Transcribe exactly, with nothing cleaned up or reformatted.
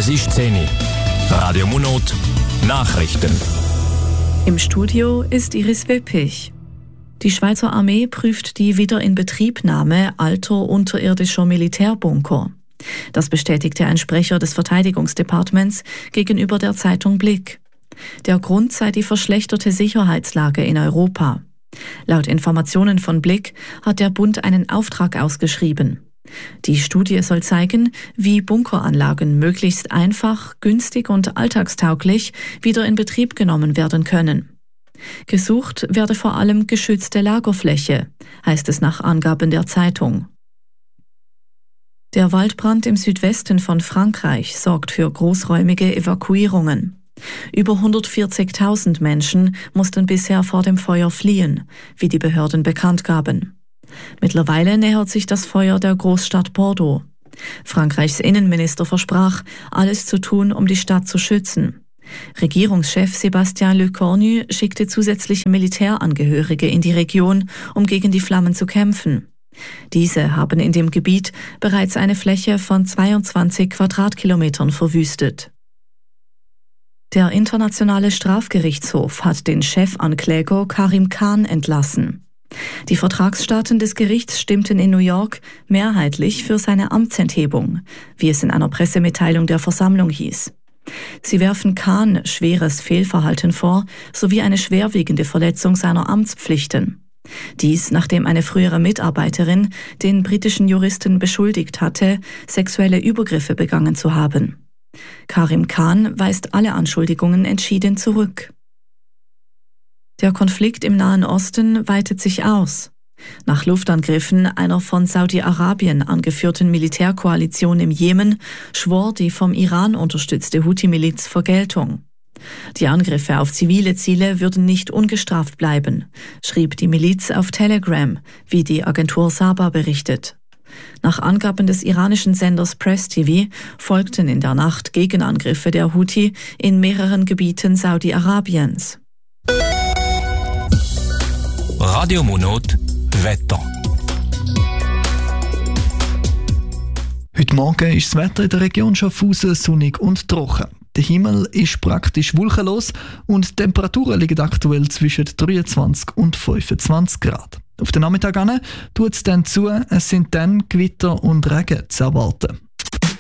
Es ist zehn Uhr. Radio Monot, Nachrichten. Im Studio ist Iris Wippich. Die Schweizer Armee prüft die Wiederinbetriebnahme alter unterirdischer Militärbunker. Das bestätigte ein Sprecher des Verteidigungsdepartements gegenüber der Zeitung Blick. Der Grund sei die verschlechterte Sicherheitslage in Europa. Laut Informationen von Blick hat der Bund einen Auftrag ausgeschrieben. Die Studie soll zeigen, wie Bunkeranlagen möglichst einfach, günstig und alltagstauglich wieder in Betrieb genommen werden können. Gesucht werde vor allem geschützte Lagerfläche, heißt es nach Angaben der Zeitung. Der Waldbrand im Südwesten von Frankreich sorgt für großräumige Evakuierungen. Über hundertvierzigtausend Menschen mussten bisher vor dem Feuer fliehen, wie die Behörden bekannt gaben. Mittlerweile nähert sich das Feuer der Großstadt Bordeaux. Frankreichs Innenminister versprach, alles zu tun, um die Stadt zu schützen. Regierungschef Sébastien Lecornu schickte zusätzliche Militärangehörige in die Region, um gegen die Flammen zu kämpfen. Diese haben in dem Gebiet bereits eine Fläche von zweiundzwanzig Quadratkilometern verwüstet. Der Internationale Strafgerichtshof hat den Chefankläger Karim Khan entlassen. Die Vertragsstaaten des Gerichts stimmten in New York mehrheitlich für seine Amtsenthebung, wie es in einer Pressemitteilung der Versammlung hieß. Sie werfen Khan schweres Fehlverhalten vor, sowie eine schwerwiegende Verletzung seiner Amtspflichten. Dies, nachdem eine frühere Mitarbeiterin den britischen Juristen beschuldigt hatte, sexuelle Übergriffe begangen zu haben. Karim Khan weist alle Anschuldigungen entschieden zurück. Der Konflikt im Nahen Osten weitet sich aus. Nach Luftangriffen einer von Saudi-Arabien angeführten Militärkoalition im Jemen schwor die vom Iran unterstützte Houthi-Miliz Vergeltung. Die Angriffe auf zivile Ziele würden nicht ungestraft bleiben, schrieb die Miliz auf Telegram, wie die Agentur Saba berichtet. Nach Angaben des iranischen Senders Press T V folgten in der Nacht Gegenangriffe der Houthi in mehreren Gebieten Saudi-Arabiens. Radio Monot, Wetter. Heute Morgen ist das Wetter in der Region Schaffhausen sonnig und trocken. Der Himmel ist praktisch wolkenlos und die Temperaturen liegen aktuell zwischen dreiundzwanzig und fünfundzwanzig Grad. Auf den Nachmittag hin tut es dann zu, es sind dann Gewitter und Regen zu erwarten.